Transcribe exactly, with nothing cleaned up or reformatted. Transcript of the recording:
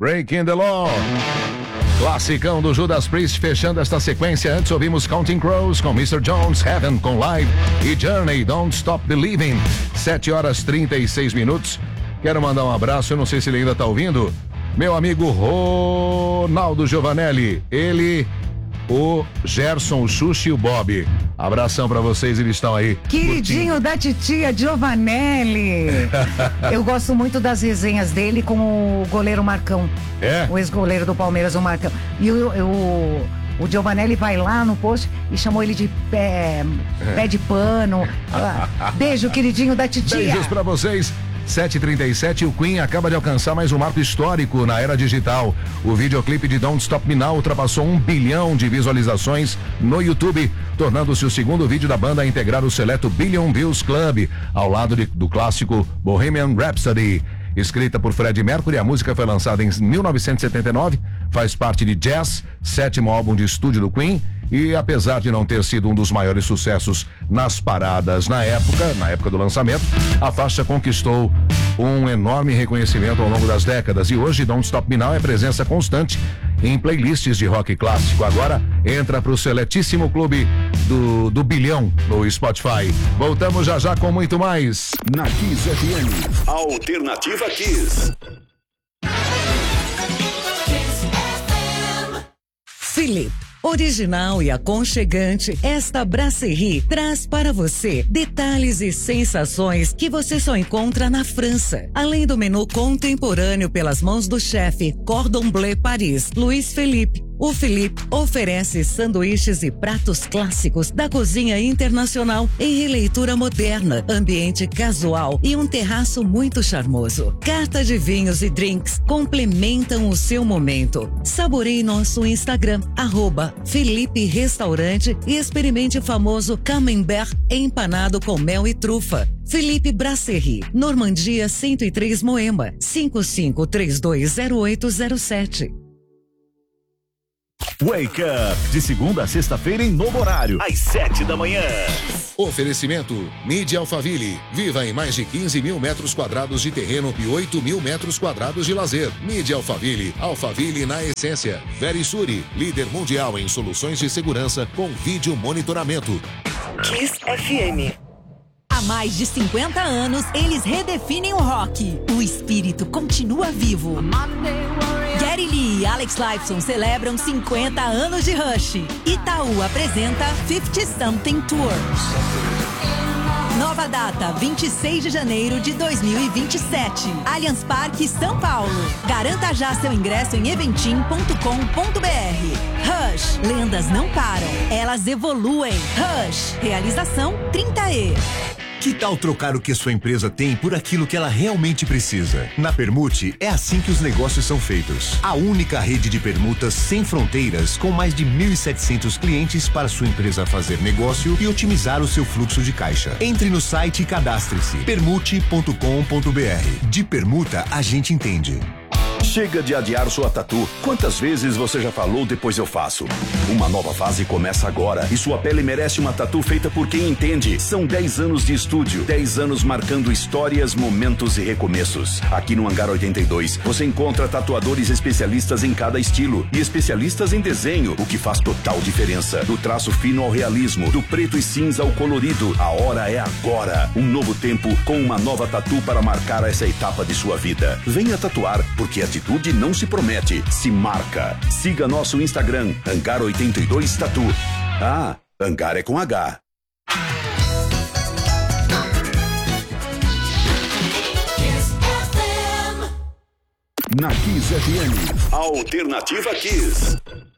Breaking the Law. Classicão do Judas Priest fechando esta sequência. Antes ouvimos Counting Crows com mister Jones, Heaven com Live e Journey, Don't Stop Believing. sete horas e trinta e seis minutos. Quero mandar um abraço, eu não sei se ele ainda tá ouvindo. Meu amigo Ronaldo Giovanelli, ele, o Gerson, o Xuxa e o Bob. Abração pra vocês, eles estão aí. Queridinho curtindo. Da titia Giovanelli. Eu gosto muito das resenhas dele com o goleiro Marcão. É? O ex-goleiro do Palmeiras, o Marcão. E o, o, o Giovanelli vai lá no post e chamou ele de pé, pé de pano. Beijo, queridinho da titia. Beijos pra vocês. sete e trinta e sete, o Queen acaba de alcançar mais um marco histórico na era digital. O videoclipe de Don't Stop Me Now ultrapassou um bilhão de visualizações no YouTube, tornando-se o segundo vídeo da banda a integrar o seleto Billion Views Club, ao lado de, do clássico Bohemian Rhapsody. Escrita por Freddie Mercury, a música foi lançada em mil novecentos e setenta e nove, faz parte de Jazz, sétimo álbum de estúdio do Queen, e apesar de não ter sido um dos maiores sucessos nas paradas na época, na época do lançamento, a faixa conquistou um enorme reconhecimento ao longo das décadas e hoje Don't Stop Me Now é presença constante em playlists de rock clássico. Agora entra para o seletíssimo clube do, do bilhão no Spotify. Voltamos já já com muito mais. Na Kiss F M, Alternativa Kiss. Philippe. Original e aconchegante, esta brasserie traz para você detalhes e sensações que você só encontra na França. Além do menu contemporâneo pelas mãos do chefe Cordon Bleu Paris, Luiz Felipe, o Philippe oferece sanduíches e pratos clássicos da cozinha internacional em releitura moderna, ambiente casual e um terraço muito charmoso. Carta de vinhos e drinks complementam o seu momento. Saboreie nosso Instagram, arroba Felipe Restaurante e experimente o famoso camembert empanado com mel e trufa. Felipe Brasserie, Normandia cento e três Moema, cinco cinco três dois zero oito zero sete. Wake Up, de segunda a sexta-feira em novo horário, às sete da manhã. Oferecimento Mídia Alphaville. Viva em mais de quinze mil metros quadrados de terreno e oito mil metros quadrados de lazer. Mídia Alphaville. Alphaville na essência. Verisuri, líder mundial em soluções de segurança com vídeo monitoramento. Kiss F M. Há mais de cinquenta anos, eles redefinem o rock. O espírito continua vivo. Geddy Lee e Alex Lifeson celebram cinquenta anos de Rush. Itaú apresenta cinquenta Something Tour. Nova data, vinte e seis de janeiro de dois mil e vinte e sete. Allianz Parque, São Paulo. Garanta já seu ingresso em eventim ponto com ponto br. Rush, lendas não param, elas evoluem. Rush, realização trinta E. Que tal trocar o que sua empresa tem por aquilo que ela realmente precisa? Na Permute, é assim que os negócios são feitos. A única rede de permutas sem fronteiras, com mais de mil e setecentos clientes para sua empresa fazer negócio e otimizar o seu fluxo de caixa. Entre no site e cadastre-se. permute ponto com ponto br. De permuta, a gente entende. Chega de adiar sua tatu. Quantas vezes você já falou depois eu faço? Uma nova fase começa agora e sua pele merece uma tatu feita por quem entende. São dez anos de estúdio, dez anos marcando histórias, momentos e recomeços. Aqui no Hangar oitenta e dois, você encontra tatuadores especialistas em cada estilo e especialistas em desenho, o que faz total diferença. Do traço fino ao realismo, do preto e cinza ao colorido, a hora é agora. Um novo tempo com uma nova tatu para marcar essa etapa de sua vida. Venha tatuar, porque atitude não se promete, se marca. Siga nosso Instagram, Hangar oitenta e dois Tatu. Ah, Hangar é com H. Na Kiss F M, Alternativa Kiss.